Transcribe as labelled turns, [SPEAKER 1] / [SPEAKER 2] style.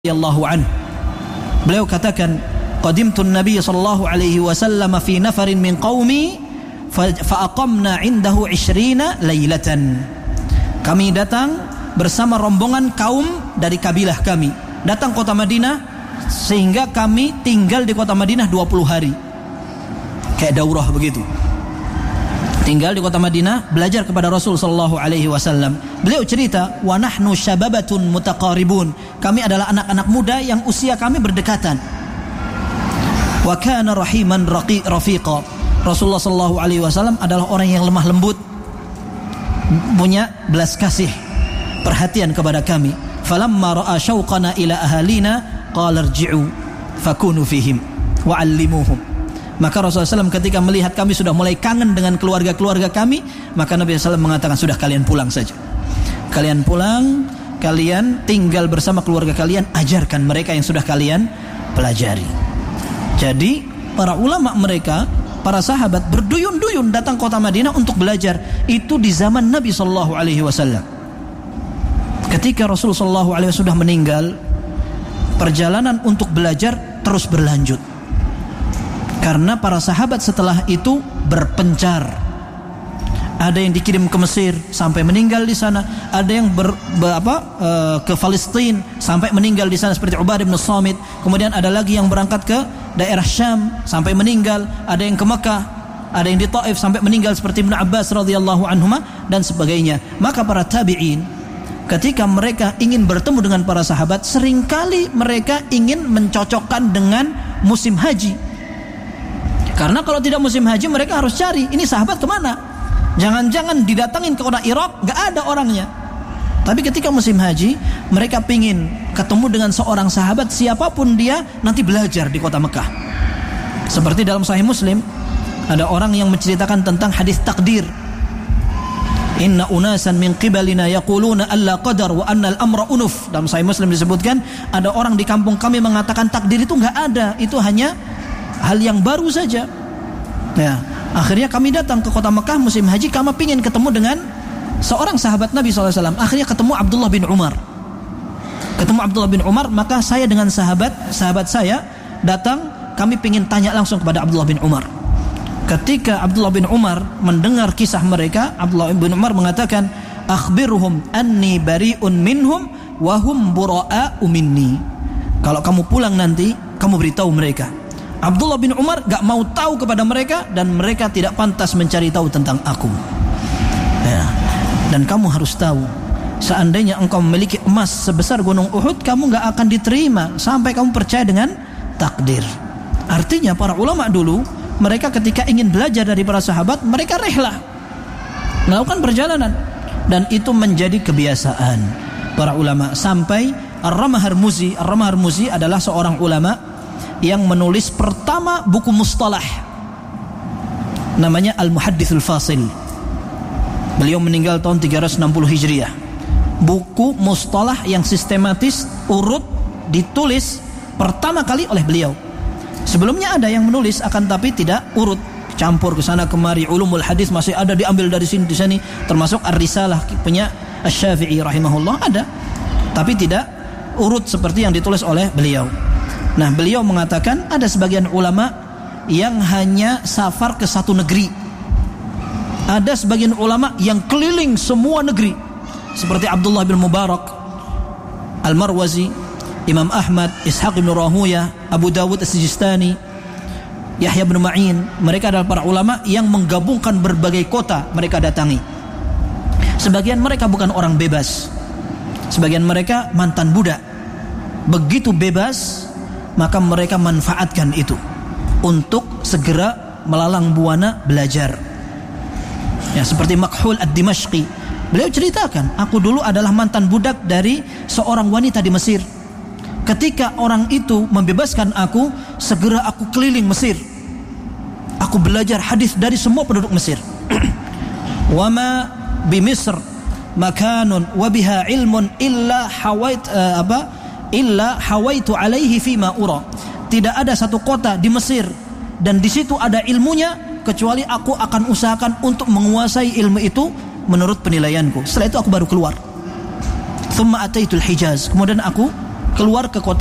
[SPEAKER 1] radhiyallahu anhu. Beliau katakan, qadimtu an-nabiy sallallahu alaihi wasallam fi nafarin min qaumi fa aqamna 'indahu 20 lailatan. Kami datang bersama rombongan kaum dari kabilah kami, datang kota Madinah sehingga kami tinggal di kota Madinah 20 hari. Kayak daurah begitu. Tinggal di kota Madinah, belajar kepada Rasul sallallahu alaihi wasallam. Beliau cerita, wa nahnu syababatun mutaqaribun. Kami adalah anak-anak muda yang usia kami berdekatan. Wa kana rahiman rafiqa. Rasulullah sallallahu alaihi wasallam adalah orang yang lemah lembut, punya belas kasih, perhatian kepada kami. Falamma ra'a syauqana ila ahalina qala irji'u fakunu fihim wa 'allimuhum. Maka Rasulullah SAW ketika melihat kami sudah mulai kangen dengan keluarga-keluarga kami, maka Nabi SAW mengatakan, sudah kalian pulang saja. Kalian pulang, kalian tinggal bersama keluarga kalian, ajarkan mereka yang sudah kalian pelajari. Jadi para ulama mereka, para sahabat berduyun-duyun datang kota Madinah untuk belajar. Itu di zaman Nabi SAW. Ketika Rasulullah SAW sudah meninggal, perjalanan untuk belajar terus berlanjut. Karena para sahabat setelah itu berpencar. Ada yang dikirim ke Mesir sampai meninggal di sana. Ada yang ke Palestina sampai meninggal di sana seperti Ubadah bin Samit. Kemudian ada lagi yang berangkat ke daerah Syam sampai meninggal. Ada yang ke Mekah, ada yang di Taif sampai meninggal seperti Ibnu Abbas radhiyallahu anhuma dan sebagainya. Maka para tabi'in ketika mereka ingin bertemu dengan para sahabat, seringkali mereka ingin mencocokkan dengan musim haji. Karena kalau tidak musim haji mereka harus cari, ini sahabat kemana? Jangan-jangan didatangin ke kota Irak, gak ada orangnya. Tapi ketika musim haji, mereka pingin ketemu dengan seorang sahabat, siapapun dia, nanti belajar di kota Mekah. Seperti dalam Sahih Muslim, ada orang yang menceritakan tentang hadis takdir. Inna unasan min qibalina yaquluna alla qadar wa anna al-amra unuf. Dalam Sahih Muslim disebutkan, ada orang di kampung kami mengatakan takdir itu gak ada, itu hanya hal yang baru saja. Ya, akhirnya kami datang ke kota Mekah musim haji, kami ingin ketemu dengan seorang sahabat Nabi SAW. Akhirnya ketemu Abdullah bin Umar. Maka saya dengan sahabat saya datang, kami ingin tanya langsung kepada Abdullah bin Umar. Ketika Abdullah bin Umar mendengar kisah mereka, Abdullah bin Umar mengatakan, akhbirhum anni bari'un minhum wa hum bura'a'u minni. Kalau kamu pulang nanti, kamu beritahu mereka, Abdullah bin Umar gak mau tahu kepada mereka dan mereka tidak pantas mencari tahu tentang aku. Ya. Dan kamu harus tahu, seandainya engkau memiliki emas sebesar gunung Uhud, kamu gak akan diterima sampai kamu percaya dengan takdir. Artinya para ulama dulu, mereka ketika ingin belajar dari para sahabat, mereka rehlah melakukan perjalanan, dan itu menjadi kebiasaan para ulama. Sampai Ar-Ramah Harmuzi adalah seorang ulama yang menulis pertama buku mustalah, namanya Al-Muhaddithul Fasil. Beliau meninggal tahun 360 Hijriah. Buku mustalah yang sistematis, urut, ditulis pertama kali oleh beliau. Sebelumnya ada yang menulis, akan tapi tidak urut, campur ke sana kemari. Ulumul hadis masih ada, diambil dari sini di sini, termasuk Ar-Risalah punya Asy-Syafi'i rahimahullah ada, tapi tidak urut seperti yang ditulis oleh beliau. Nah, beliau mengatakan ada sebagian ulama yang hanya safar ke satu negeri. Ada sebagian ulama yang keliling semua negeri, seperti Abdullah bin Mubarak Al-Marwazi, Imam Ahmad, Ishaq bin Rahuyah, Abu Dawud As-Sijistani, Yahya bin Ma'in. Mereka adalah para ulama yang menggabungkan berbagai kota mereka datangi. Sebagian mereka bukan orang bebas, sebagian mereka mantan budak. Begitu bebas, maka mereka manfaatkan itu untuk segera melalang buana belajar. Ya, seperti Makhul Ad-Dimashqi, beliau ceritakan, aku dulu adalah mantan budak dari seorang wanita di Mesir. Ketika orang itu membebaskan aku, segera aku keliling Mesir. Aku belajar hadis dari semua penduduk Mesir. Wa ma bi Misr makanun wa biha ilmun illa hawaitu alaihi fima ura. Tidak ada satu kota di Mesir dan di situ ada ilmunya kecuali aku akan usahakan untuk menguasai ilmu itu menurut penilaianku. Setelah itu aku baru keluar. Thumma ataitul Hijaz. Kemudian aku keluar ke kota